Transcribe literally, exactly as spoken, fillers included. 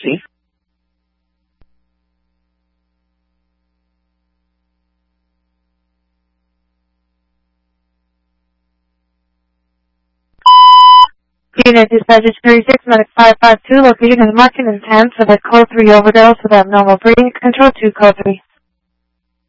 See? Unit Dispatch thirty-six, Medic five five two, located in Martin and ten for the code three overdose with abnormal breathing. Control two, code three.